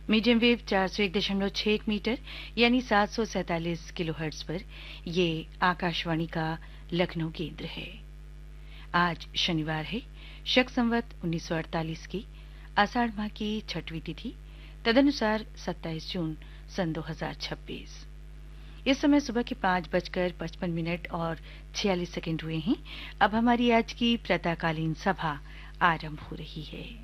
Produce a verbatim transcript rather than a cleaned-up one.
Medium wave चार सौ एक दशमलव छह एक मीटर यानी सात सौ सैतालीस किलोहर्ट्ज पर ये आकाशवाणी का लखनऊ केंद्र है। आज शनिवार है, शक संवत उन्नीस सौ अड़तालीस की आषाढ़ माह की छठवीं तिथि, तदनुसार सत्ताईस जून सन दो हजार छब्बीस। इस समय सुबह के पांच बजकर पचपन मिनट और छियालीस सेकंड हुए हैं। अब हमारी आज की प्रातःकालीन सभा आरंभ हो रही है।